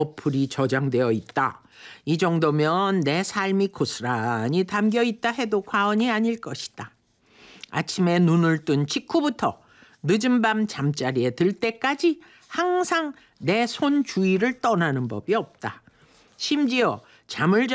어플이 저장되어 있다. 이 정도면 내 삶이 고스란히 담겨 있다 해도 과언이 아닐 것이다. 아침에 눈을 뜬 직후부터 늦은 밤 잠자리에 들 때까지 항상 내 손 주위를 떠나는 법이 없다. 심지어 잠을